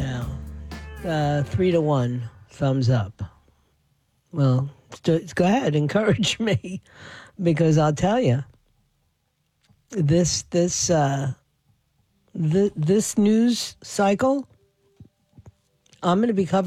now. 3-1, thumbs up. Well, go ahead, encourage me, because I'll tell you, this news cycle, I'm going to be covering